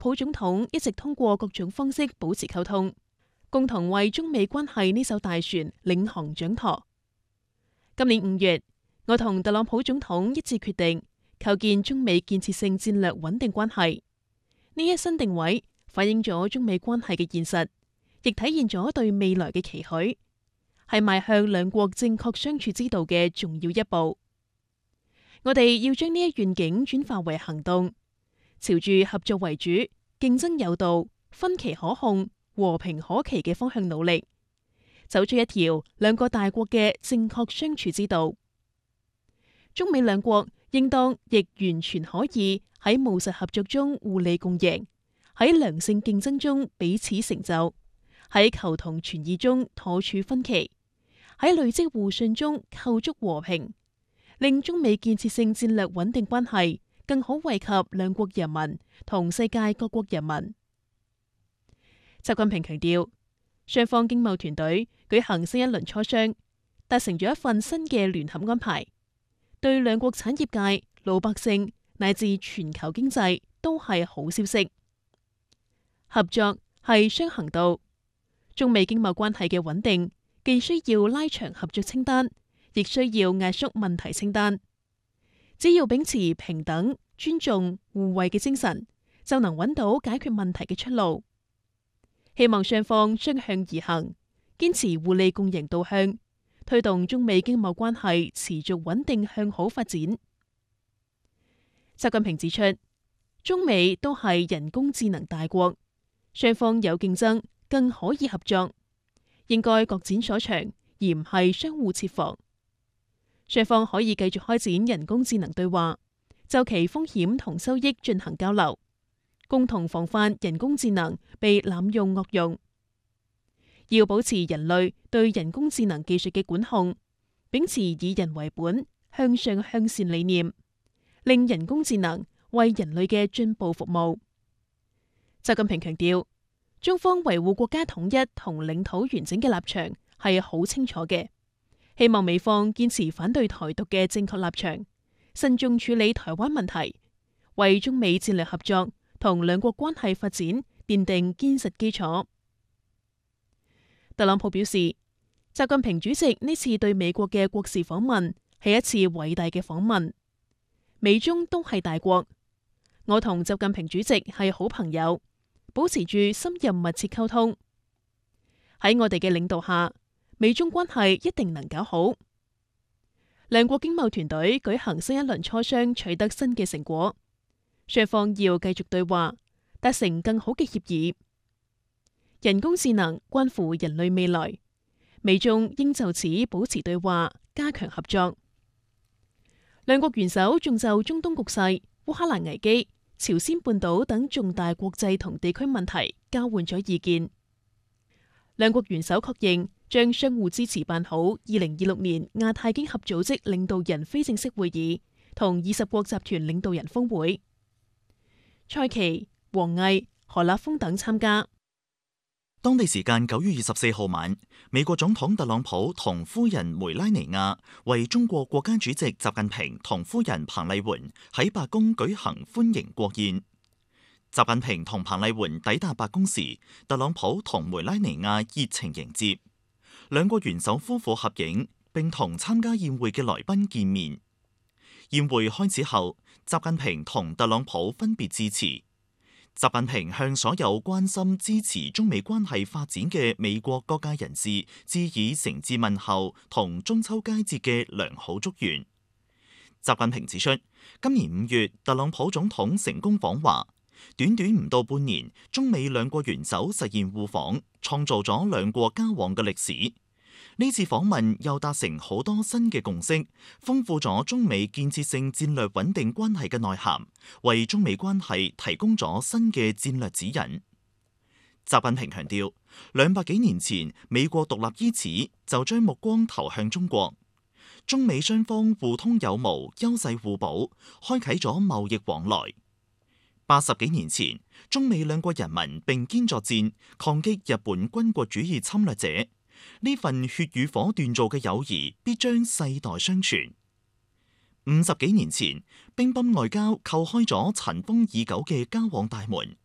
普總統一直通過各種方式保持溝通，共同為中美關係呢艘大船領航掌舵。今年5月，我同特朗普總統一致決定構建中美建設性戰略穩定關係。呢一新定位反映咗中美關係嘅現實，亦體現咗對未來嘅期許，係邁向兩國正確相處之道嘅重要一步。我哋要將呢一願景轉化為行動，朝住合作為主、競爭有道、分歧可控、和平可期嘅方向努力，走出一條兩個大國嘅正確相處之道。中美兩國應當亦完全可以喺務實合作中互利共贏，喺良性競爭中彼此成就，喺求同存異中妥處分歧，喺累積互信中構築和平，令中美建設性戰略穩定關係更好惠及兩國人民同世界各國人民。習近平強調，雙方經貿團隊舉行新一輪磋商，達成咗一份新嘅聯合安排，對兩國產業界、老百姓乃至全球經濟都係好消息。合作係雙行道，中美經貿關係嘅穩定既需要拉長合作清單，亦需要壓縮問題清單。只要秉持平等、尊重、互惠嘅精神，就能揾到解決問題嘅出路。希望雙方相向而行，堅持互利共贏導向，推動中美經貿關係持續穩定向好發展。習近平指出，中美都係人工智能大國，雙方有競爭，更可以合作，應該各展所長，而唔係相互設防。雙方可以繼續開展人工智能對話，就其風險同收益進行交流，共同防範人工智能被濫用惡用。要保持人類對人工智能技術嘅管控，秉持以人為本、向上向善理念，令人工智能為人類嘅進步服務。習近平強調，中方維護國家統一同領土完整嘅立場係好清楚嘅，希望美方堅持反對台獨嘅正確立場，慎重處理台灣問題，為中美戰略合作同兩國關係發展奠定堅實基礎。特朗普表示，習近平主席呢次對美國嘅國事訪問係一次偉大嘅訪問。美中都係大國，我同習近平主席係好朋友，保持住深入密切溝通。喺我哋嘅領導下，美中關係一定能搞好。兩國經貿團隊舉行新一輪磋商，取得新嘅成果，雙方要繼續對話，達成更好嘅協議。人工智能關乎人類未來，美中應就此保持對話，加強合作。兩國元首仲就中東局勢、烏克蘭危機、朝鮮半島等重大國際同地區問題交換咗意見。兩國元首確認將相互支持辦好2026年亞太經合組織領導人非正式會議同20國集團領導人峰會。蔡奇、王毅、何立峰等參加。 當地時間9月24號晚，美國總統特朗普同夫人梅拉尼亞為中國國家主席習近平同夫人彭麗媛喺白宮舉行歡迎國宴。習近平同彭麗媛抵達白宮時，特朗普同梅拉尼亞熱情迎接，兩國元首夫婦合影，並同參加宴會嘅來賓見面。宴會開始後，習近平同特朗普分別致辭。習近平向所有關心支持中美關係發展嘅美國各界人士致以誠摯問候同中秋佳節嘅良好祝願。習近平指出，今年5月特朗普總統成功訪華，短短唔到半年，中美兩國元首實現互訪，創造咗兩國交往嘅歷史。呢次訪問又達成好多新嘅共識，豐富咗中美建設性戰略穩定關係嘅內涵，為中美關係提供咗新嘅戰略指引。習近平強調，200幾年前美國獨立於此，就將目光投向中國。中美雙方互通有無，優勢互補，開啟咗貿易往來。80幾年前，中美兩國人民並肩作戰，抗擊日本軍國主義侵略者。呢份血與火鍛造嘅友誼必將世代相傳。50幾年前，乒乓外交叩開咗塵封已久嘅交往大門，